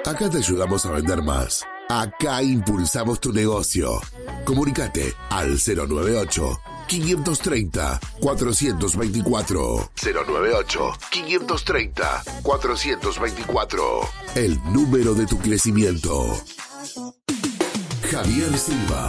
Acá te ayudamos a vender más. Acá impulsamos tu negocio. Comunicate al 098-530-424. 098-530-424. El número de tu crecimiento. Javier Silva.